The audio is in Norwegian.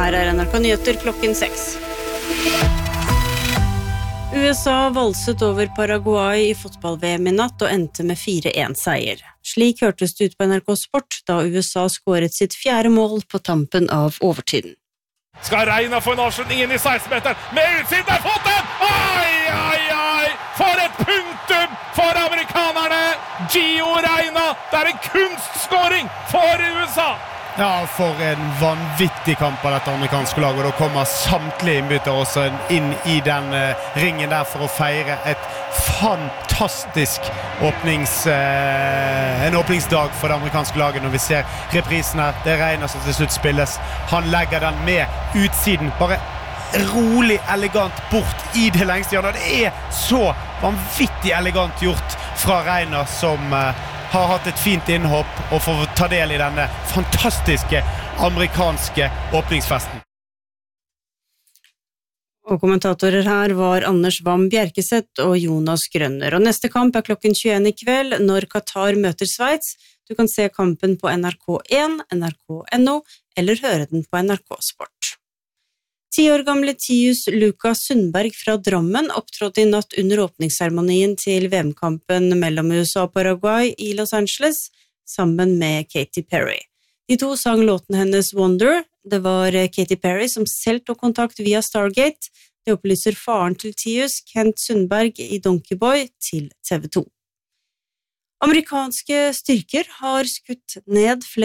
Her NRK Nyheter klokken 6. USA valset over Paraguay i fotball-VM i natt og endte med 4-1-seier. Slik hørtes det ut på NRK Sport da USA skåret sitt 4. mål på tampen av overtiden. Skal Reina få en avslutning inn i 16-meteren med utsiden der fått den! Oi, oi, oi! For et punktum for amerikanerne! Gio Reina, det en kunstskåring for USA! Ja, for en vanvittig kamp av dette amerikanske laget, og da kommer samtlige innbytter også inn i den ringen der for å feire et fantastisk en åpningsdag for det amerikanske laget når vi ser reprisen her. Det regner som til slutt spilles. Han legger den med utsiden, bare rolig, elegant bort i det lengste hjørnet. Det så vanvittig elegant gjort fra Reina som har hatt et fint innhopp og får ta del i denne fantastiske amerikanske åpningsfesten. Og kommentatorer her var Anders Vam Bjerkeseth og Jonas Grønner. Og neste kamp klokken 21 i kveld når Qatar møter Sveits. Du kan se kampen på NRK1, NRK.no eller høre den på NRK Sport. 10 år gamle Tius Lukas Sundberg fra Drammen opptrådte i natt under åpningsseremonien til VM-kampen mellom USA og Paraguay i Los Angeles, sammen med Katy Perry. De to sang låten hennes Wonder. Det var Katy Perry som selv tok kontakt via Stargate. Det opplyser faren til Tius, Kent Sundberg i Donkey Boy, til TV 2. Amerikanske styrker har skutt ned flere